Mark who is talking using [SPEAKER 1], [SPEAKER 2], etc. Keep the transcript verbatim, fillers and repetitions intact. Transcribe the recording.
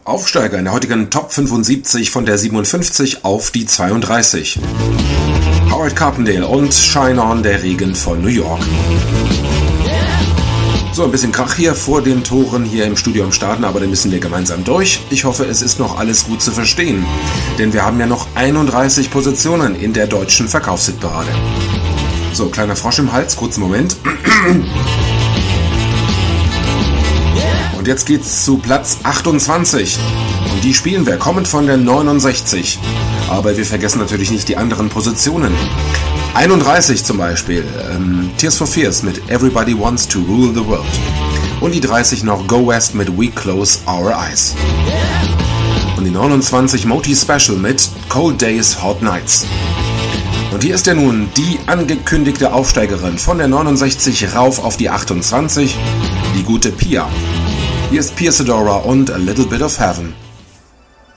[SPEAKER 1] Aufsteiger in der heutigen Top fünfundsiebzig von der siebenundfünfzig auf die zweiunddreißig. Howard Carpendale und Shine On, der Regen von New York. So, ein bisschen Krach hier vor den Toren hier im Studio am Starten, aber dann müssen wir gemeinsam durch. Ich hoffe, es ist noch alles gut zu verstehen, denn wir haben ja noch einunddreißig Positionen in der deutschen Verkaufshitparade. So, kleiner Frosch im Hals, kurzen Moment. Und jetzt geht's zu Platz achtundzwanzig. Und die spielen wir, kommend von der neunundsechzig. Aber wir vergessen natürlich nicht die anderen Positionen. einunddreißig zum Beispiel, ähm, Tears for Fears mit Everybody Wants to Rule the World. Und die dreißig noch Go West mit We Close Our Eyes. Und die neunundzwanzig Moti Special mit Cold Days, Hot Nights. Und hier ist ja nun die angekündigte Aufsteigerin von der neunundsechzig rauf auf die achtundzwanzig, die gute Pia. Hier ist Pia Sedora und A Little Bit of Heaven.